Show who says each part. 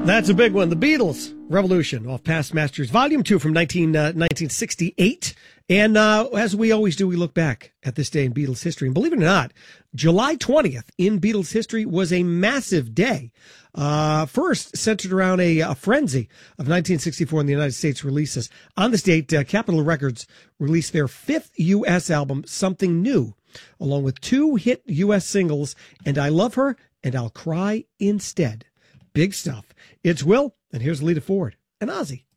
Speaker 1: That's a big one. The Beatles, Revolution, off Past Masters, Volume 2 from 1968. And as we always do, we look back at this day in Beatles history. And believe it or not, July 20th in Beatles history was a massive day. First, centered around a frenzy of 1964 in the United States releases. On this date, Capitol Records released their fifth U.S. album, Something New, along with two hit U.S. singles, And I Love Her and I'll Cry Instead. Big stuff. It's Will, and here's Lita Ford and Ozzy.